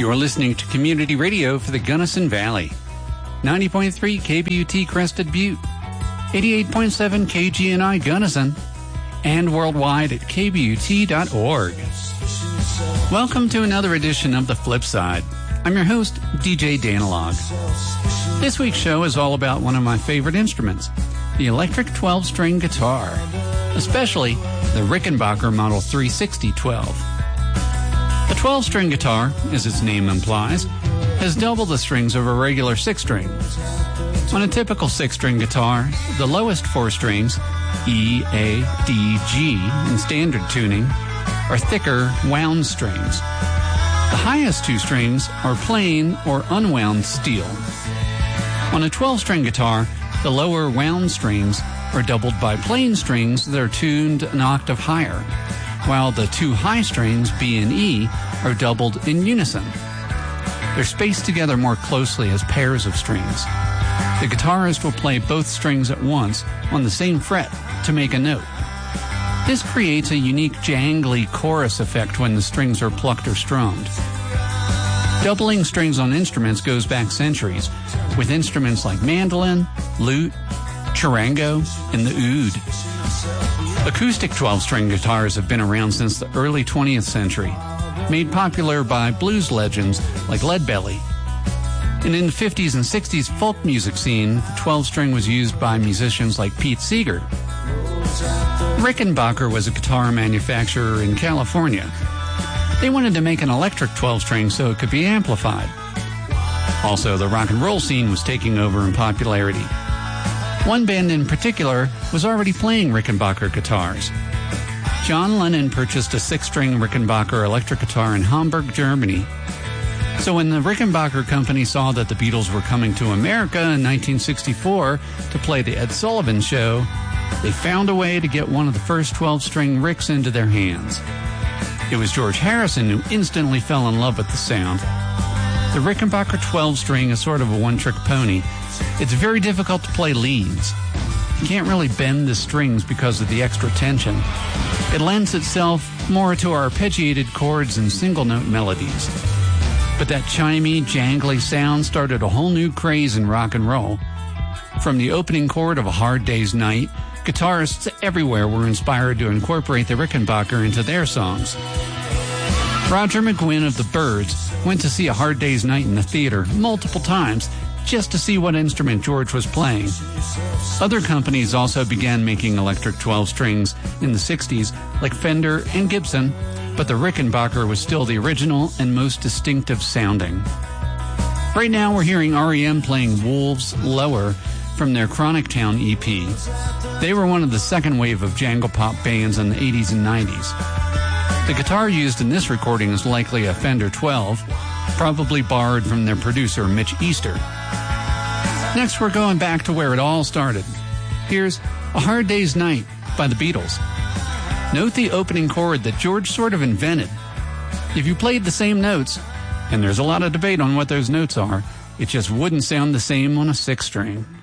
You're listening to Community Radio for the Gunnison Valley. 90.3 KBUT Crested Butte, 88.7 KGNI Gunnison, and worldwide at kbut.org. Welcome to another edition of The Flip Side. I'm your host, DJ Danilog. This week's show is all about one of my favorite instruments, the electric 12-string guitar, especially the Rickenbacker Model 360-12. The 12-string guitar, as its name implies, has double the strings of a regular 6-string. On a typical 6-string guitar, the lowest 4 strings, E, A, D, G, in standard tuning, are thicker, wound strings. The highest 2 strings are plain or unwound steel. On a 12-string guitar, the lower wound strings are doubled by plain strings that are tuned an octave higher, while the 2 high strings, B and E, are doubled in unison. They're spaced together more closely as pairs of strings. The guitarist will play both strings at once on the same fret to make a note. This creates a unique jangly chorus effect when the strings are plucked or strummed. Doubling strings on instruments goes back centuries, with instruments like mandolin, lute, charango, and the oud. Acoustic 12-string guitars have been around since the early 20th century, made popular by blues legends like Leadbelly. And in the 50s and 60s folk music scene, the 12-string was used by musicians like Pete Seeger. Rickenbacker was a guitar manufacturer in California. They wanted to make an electric 12-string so it could be amplified. Also, the rock and roll scene was taking over in popularity. One band in particular was already playing Rickenbacker guitars. John Lennon purchased a 6-string Rickenbacker electric guitar in Hamburg, Germany. So when the Rickenbacker company saw that the Beatles were coming to America in 1964 to play the Ed Sullivan Show, they found a way to get one of the first 12-string Ricks into their hands. It was George Harrison who instantly fell in love with the sound. The Rickenbacker 12-string is sort of a one-trick pony. It's very difficult to play leads. You can't really bend the strings because of the extra tension. It lends itself more to arpeggiated chords and single-note melodies. But that chimey, jangly sound started a whole new craze in rock and roll. From the opening chord of A Hard Day's Night, guitarists everywhere were inspired to incorporate the Rickenbacker into their songs. Roger McGuinn of the Byrds went to see A Hard Day's Night in the theater multiple times just to see what instrument George was playing. Other companies also began making electric 12 strings in the 60s, like Fender and Gibson, but the Rickenbacker was still the original and most distinctive sounding. Right now we're hearing R.E.M. playing Wolves Lower from their Chronic Town EP. They were one of the second wave of jangle pop bands in the 80s and 90s. The guitar used in this recording is likely a Fender 12, probably borrowed from their producer Mitch Easter. Next, we're going back to where it all started. Here's A Hard Day's Night by the Beatles. Note the opening chord that George sort of invented. If you played the same notes, and there's a lot of debate on what those notes are, it just wouldn't sound the same on a 6-string.